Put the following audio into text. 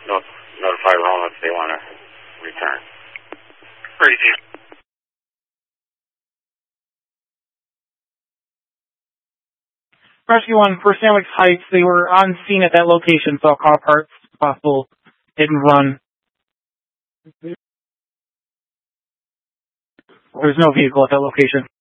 notify Rome if they want to return. Crazy. Rescue 1 for Sandwich Heights, they were on scene at that location, saw car parts, possible hit and run. There's no vehicle at that location.